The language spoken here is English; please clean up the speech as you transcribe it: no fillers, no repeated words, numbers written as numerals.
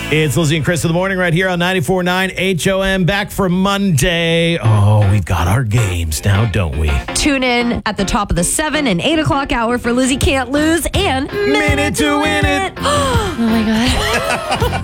It's Lizzie and Chris in the morning right here on 94.9 HOM. Back for Monday. Oh, we've got our games now, don't we? Tune in at the top of the 7 and 8 o'clock hour for Lizzie Can't Lose and Minute to Win It. Oh, my God.